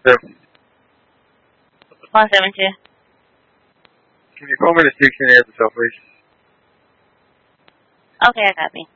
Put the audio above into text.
172. 172. Can you call me to 16 at the cell, please? Okay, I copy.